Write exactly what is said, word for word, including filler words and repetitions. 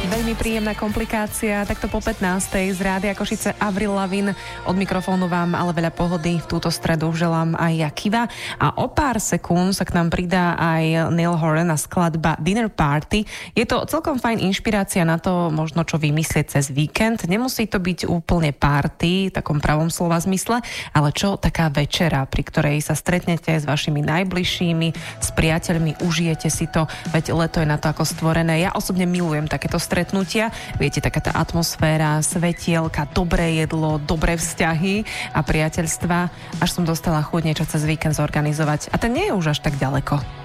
Veľmi príjemná komplikácia, takto po pätnástej z Rádia Košice Avril Lavigne. Od mikrofónu vám ale veľa pohody v túto stredu želám aj ja, Kiva. A o pár sekúnd sa k nám pridá aj Neil Horan a skladba Dinner Party. Je to celkom fajn inšpirácia na to, možno čo vymyslieť cez víkend. Nemusí to byť úplne party, v takom pravom slova zmysle, ale čo taká večera, pri ktorej sa stretnete s vašimi najbližšími, s priateľmi, užijete si to, veď leto je na to ako stvorené. Ja osobne milujem takéto stretnutia. Viete, taká tá atmosféra, svetielka, dobré jedlo, dobré vzťahy a priateľstva. Až som dostala chuť niečo cez víkend zorganizovať. A ten nie je už až tak ďaleko.